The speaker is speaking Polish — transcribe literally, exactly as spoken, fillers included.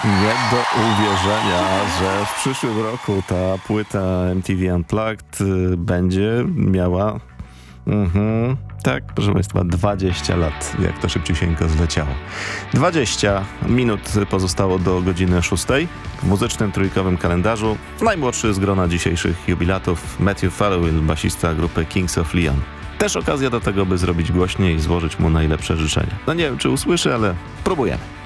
Nie do uwierzenia, że w przyszłym roku ta płyta M T V Unplugged będzie miała... Mhm. Tak, proszę Państwa, dwadzieścia lat, jak to szybciusieńko zleciało. dwadzieścia minut pozostało do godziny szóstej. W muzycznym trójkowym kalendarzu najmłodszy z grona dzisiejszych jubilatów Matthew Fallowell, basista grupy Kings of Leon. Też okazja do tego, by zrobić głośniej i złożyć mu najlepsze życzenia. No nie wiem, czy usłyszy, ale próbujemy.